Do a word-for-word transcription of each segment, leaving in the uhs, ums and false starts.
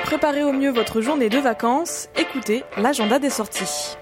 préparer au mieux votre journée de vacances, écoutez l'agenda des sorties.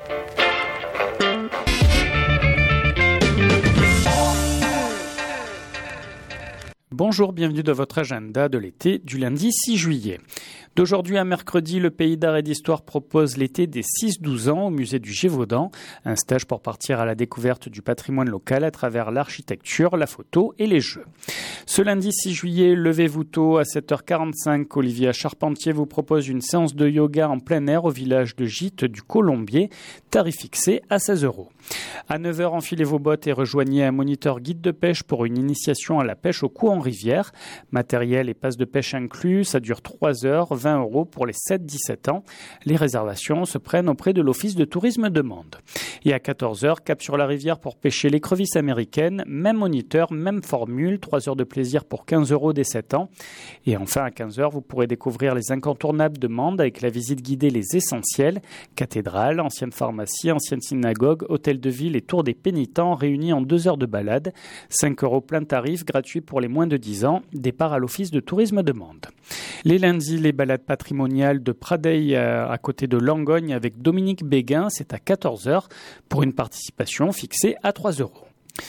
Bonjour, bienvenue dans votre agenda de l'été du lundi six juillet. D'aujourd'hui à mercredi, le Pays d'Art et d'Histoire propose l'été des six douze ans au musée du Gévaudan, un stage pour partir à la découverte du patrimoine local à travers l'architecture, la photo et les jeux. Ce lundi six juillet, levez-vous tôt à sept heures quarante-cinq. Olivia Charpentier vous propose une séance de yoga en plein air au village de Gite du Colombier, tarif fixé à seize euros. À neuf heures, enfilez vos bottes et rejoignez un moniteur guide de pêche pour une initiation à la pêche au coup en rivière. Matériel et passe de pêche inclus, ça dure trois heures, vingt euros pour les sept dix-sept ans. Les réservations se prennent auprès de l'Office de tourisme de Mende. Et à quatorze heures, cap sur la rivière pour pêcher l'écrevisse américaine, même moniteur, même formule, trois heures de plaisir pour quinze euros dès sept ans. Et enfin, à quinze heures, vous pourrez découvrir les incontournables de Mende avec la visite guidée Les Essentiels, cathédrale, ancienne pharmacie, ancienne synagogue, hôtel de ville et tour des pénitents réunis en deux heures de balade. cinq euros plein tarif, gratuit pour les moins de dix ans. Départ à l'Office de tourisme de Mende. Les lundis, les balades patrimoniales de Pradeil à côté de Langogne avec Dominique Béguin, c'est à quatorze heures pour une participation fixée à trois euros.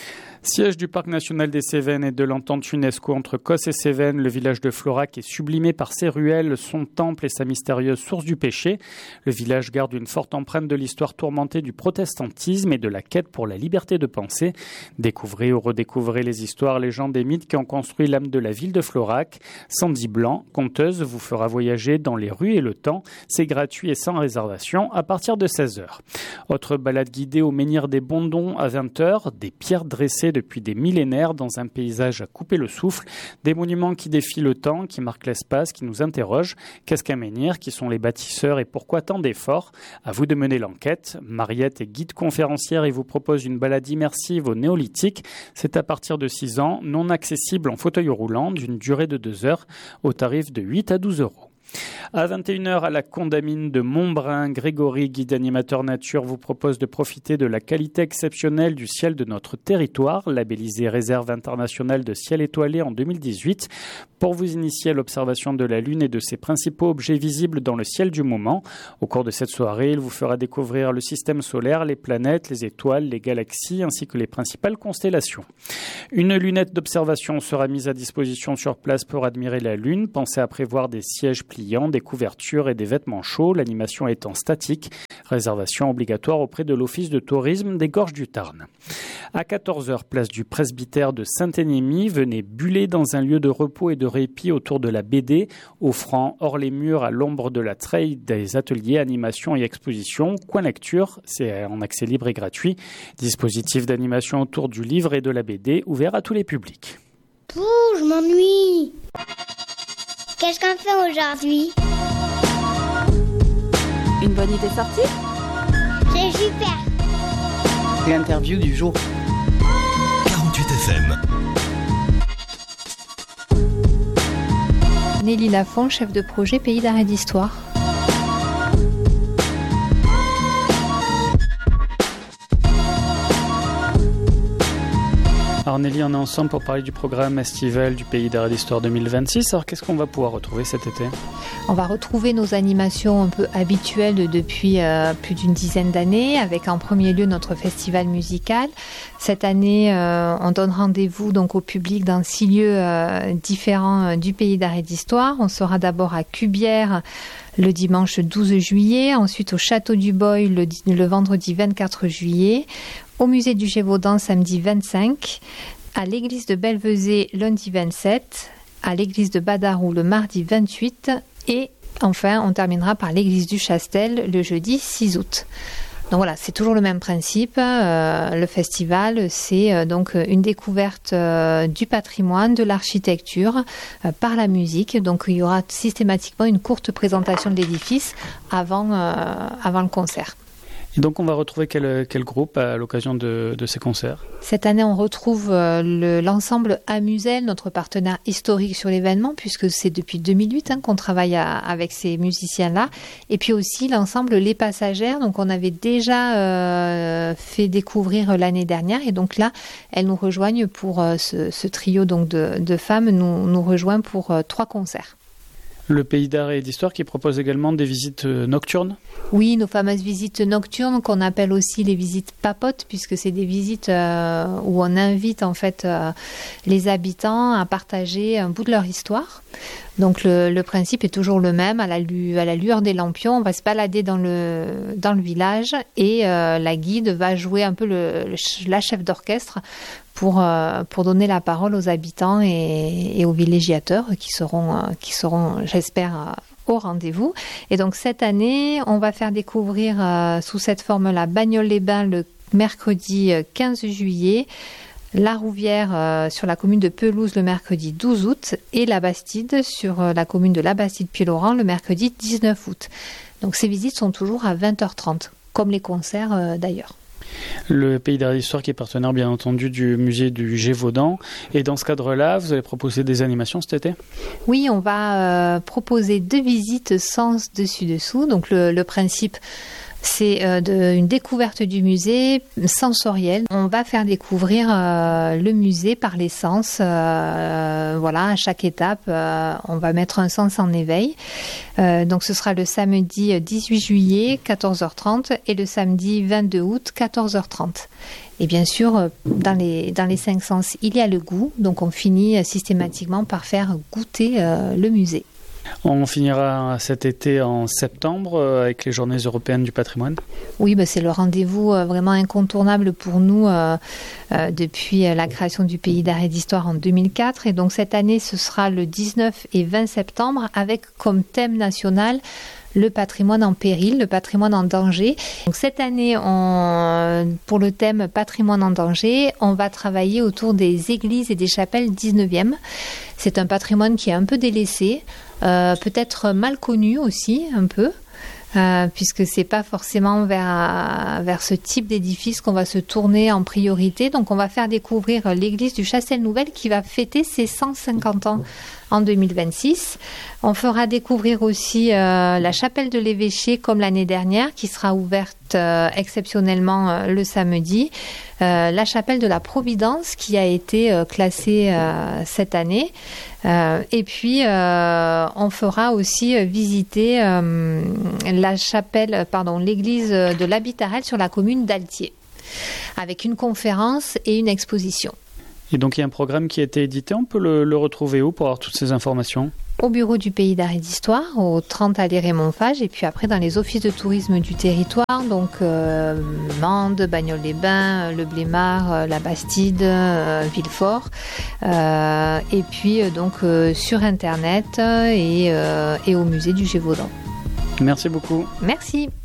Siège du Parc national des Cévennes et de l'entente UNESCO entre Cos et Cévennes, le village de Florac est sublimé par ses ruelles, son temple et sa mystérieuse source du péché. Le village garde une forte empreinte de l'histoire tourmentée du protestantisme et de la quête pour la liberté de pensée. Découvrez ou redécouvrez les histoires, légendes et mythes qui ont construit l'âme de la ville de Florac. Sandy Blanc, conteuse, vous fera voyager dans les rues et le temps. C'est gratuit et sans réservation à partir de seize heures. Autre balade guidée au menhir des Bondons à vingt heures, des pierres dressées depuis des millénaires dans un paysage à couper le souffle, des monuments qui défient le temps, qui marquent l'espace, qui nous interrogent. Qu'est-ce qu'un menhir? Qui sont les bâtisseurs et pourquoi tant d'efforts? À vous de mener l'enquête. Mariette est guide conférencière et vous propose une balade immersive au néolithique. C'est à partir de six ans, non accessible en fauteuil roulant, d'une durée de deux heures, au tarif de huit à douze euros. À vingt et une heures, à la Condamine de Montbrun, Grégory, guide animateur nature, vous propose de profiter de la qualité exceptionnelle du ciel de notre territoire, labellisé Réserve internationale de ciel étoilé en deux mille dix-huit, pour vous initier à l'observation de la Lune et de ses principaux objets visibles dans le ciel du moment. Au cours de cette soirée, il vous fera découvrir le système solaire, les planètes, les étoiles, les galaxies, ainsi que les principales constellations. Une lunette d'observation sera mise à disposition sur place pour admirer la Lune. Pensez à prévoir des sièges pliants, des couvertures et des vêtements chauds, l'animation étant statique. Réservation obligatoire auprès de l'Office de tourisme des Gorges du Tarn. À quatorze heures, place du presbytère de Saint-Énémy, venez buller dans un lieu de repos et de répit autour de la B D, offrant hors les murs à l'ombre de la treille des ateliers, animations et expositions. Coin lecture, c'est en accès libre et gratuit. Dispositif d'animation autour du livre et de la B D, ouvert à tous les publics. Pouh, je m'ennuie. Qu'est-ce qu'on fait aujourd'hui? Une bonne idée sortie? C'est super. L'interview du jour. quarante-huit F M. Nelly Lafont, chef de projet Pays d'Art et d'Histoire. Alors Nelly, on est ensemble pour parler du programme estival du Pays d'Art et d'Histoire deux mille vingt-six. Alors qu'est-ce qu'on va pouvoir retrouver cet été? On va retrouver nos animations un peu habituelles de, depuis euh, plus d'une dizaine d'années, avec en premier lieu notre festival musical. Cette année, euh, on donne rendez-vous donc au public dans six lieux euh, différents euh, du Pays d'Art et d'Histoire. On sera d'abord à Cubières le dimanche douze juillet, ensuite au Château du Boy le, le vendredi vingt-quatre juillet, au musée du Gévaudan samedi vingt-cinq, à l'église de Belvezé lundi vingt-sept, à l'église de Badarou le mardi vingt-huit et enfin on terminera par l'église du Chastel le jeudi six août. Donc voilà, c'est toujours le même principe. Euh, le festival, c'est euh, donc une découverte euh, du patrimoine, de l'architecture euh, par la musique. Donc il y aura systématiquement une courte présentation de l'édifice avant, euh, avant le concert. Et donc on va retrouver quel, quel groupe à l'occasion de, de ces concerts? Cette année, on retrouve euh, le, l'ensemble Amusel, notre partenaire historique sur l'événement, puisque c'est depuis deux mille huit hein, qu'on travaille à, avec ces musiciens-là. Et puis aussi l'ensemble Les Passagères, donc on avait déjà euh, fait découvrir l'année dernière. Et donc là, elles nous rejoignent pour euh, ce, ce trio donc de, de femmes, nous, nous rejoint pour euh, trois concerts. Le Pays d'art et d'histoire qui propose également des visites nocturnes. Oui, nos fameuses visites nocturnes qu'on appelle aussi les visites papotes, puisque c'est des visites euh, où on invite en fait euh, les habitants à partager un bout de leur histoire. Donc le, le principe est toujours le même, à la, lu, à la lueur des lampions, on va se balader dans le, dans le village et euh, la guide va jouer un peu le, le, la chef d'orchestre pour, euh, pour donner la parole aux habitants et, et aux villégiateurs qui seront, euh, qui seront j'espère, euh, au rendez-vous. Et donc cette année, on va faire découvrir euh, sous cette forme-là Bagnoles-les-Bains le mercredi quinze juillet, La Rouvière euh, sur la commune de Pelouse le mercredi douze août et la Bastide sur euh, la commune de la Bastide-Pied-Laurent le mercredi dix-neuf août. Donc ces visites sont toujours à vingt heures trente, comme les concerts euh, d'ailleurs. Le Pays d'art et d'histoire qui est partenaire bien entendu du musée du Gévaudan. Et dans ce cadre-là, vous allez proposer des animations cet été ? Oui, on va euh, proposer deux visites sens dessus-dessous. Donc le, le principe, c'est euh, de, une découverte du musée sensorielle. On va faire découvrir euh, le musée par les sens. Euh, voilà, à chaque étape, euh, on va mettre un sens en éveil. Euh, donc ce sera le samedi dix-huit juillet, quatorze heures trente et le samedi vingt-deux août, quatorze heures trente. Et bien sûr, dans les, dans les cinq sens, il y a le goût. Donc on finit systématiquement par faire goûter euh, le musée. On finira cet été en septembre avec les Journées européennes du patrimoine. Oui, bah c'est le rendez-vous vraiment incontournable pour nous euh, euh, depuis la création du Pays d'art et d'histoire en deux mille quatre. Et donc cette année, ce sera le dix-neuf et vingt septembre avec comme thème national le patrimoine en péril, le patrimoine en danger. Donc cette année, on, pour le thème patrimoine en danger, on va travailler autour des églises et des chapelles dix-neuvième. C'est un patrimoine qui est un peu délaissé, euh, peut-être mal connu aussi, un peu. Euh, puisque c'est pas forcément vers, vers ce type d'édifice qu'on va se tourner en priorité. Donc on va faire découvrir l'église du Chastel-Nouvelle qui va fêter ses cent cinquante ans en deux mille vingt-six. On fera découvrir aussi euh, la chapelle de l'évêché comme l'année dernière qui sera ouverte euh, exceptionnellement euh, le samedi. Euh, la chapelle de la Providence qui a été euh, classée euh, cette année. Euh, et puis euh, on fera aussi euh, visiter euh, la chapelle, pardon, l'église de l'Habitarel sur la commune d'Altier, avec une conférence et une exposition. Et donc il y a un programme qui a été édité, on peut le, le retrouver où pour avoir toutes ces informations ? Au bureau du Pays d'art et d'histoire, au trente allée Raymond Fage, et puis après dans les offices de tourisme du territoire, donc euh, Mende, Bagnoles-les-Bains, Le Blémard, euh, la Bastide, euh, Villefort, euh, et puis euh, donc euh, sur Internet et, euh, et au musée du Gévaudan. Merci beaucoup. Merci.